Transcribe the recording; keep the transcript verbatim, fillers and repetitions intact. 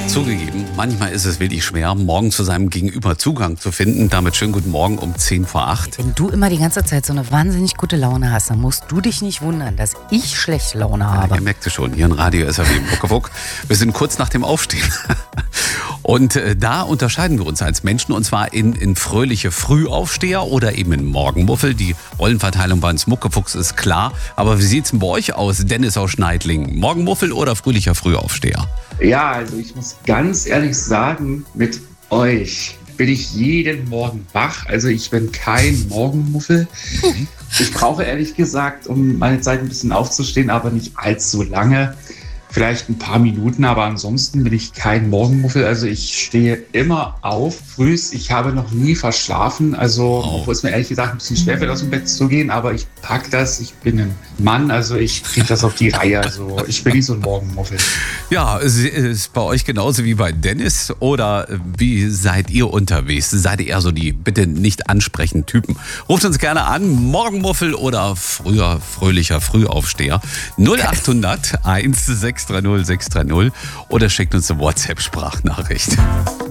Zugegeben, manchmal ist es wirklich schwer, morgen zu seinem Gegenüber Zugang zu finden. Damit schönen guten Morgen um zehn vor acht. Wenn du immer die ganze Zeit so eine wahnsinnig gute Laune hast, dann musst du dich nicht wundern, dass ich schlechte Laune habe. Ja, ihr merkt es schon, hier im Radio S R W Muckefuck. Wir sind kurz nach dem Aufstehen. Und äh, da unterscheiden wir uns als Menschen, und zwar in, in fröhliche Frühaufsteher oder eben in Morgenmuffel. Die Rollenverteilung bei uns Muckefuchs ist klar. Aber wie sieht's denn bei euch aus, Dennis aus Schneidlingen? Morgenmuffel oder fröhlicher Frühaufsteher? Ja, also ich muss ganz ehrlich sagen, mit euch bin ich jeden Morgen wach. Also ich bin kein Morgenmuffel. Ich brauche ehrlich gesagt, um meine Zeit ein bisschen aufzustehen, aber nicht allzu lange. Vielleicht ein paar Minuten, aber ansonsten bin ich kein Morgenmuffel. Also ich stehe immer auf, frühs. Ich habe noch nie verschlafen. Also, oh. obwohl es mir ehrlich gesagt ein bisschen schwerfällt, aus dem Bett zu gehen, aber ich pack das. Ich bin ein Mann, also ich kriege das auf die Reihe. Also ich bin nicht so ein Morgenmuffel. Ja, es ist bei euch genauso wie bei Dennis, oder wie seid ihr unterwegs? Seid ihr eher so die bitte nicht ansprechenden Typen? Ruft uns gerne an, Morgenmuffel oder früher fröhlicher Frühaufsteher. null acht hundert eins sechs drei null sechs drei null oder schickt uns eine WhatsApp-Sprachnachricht.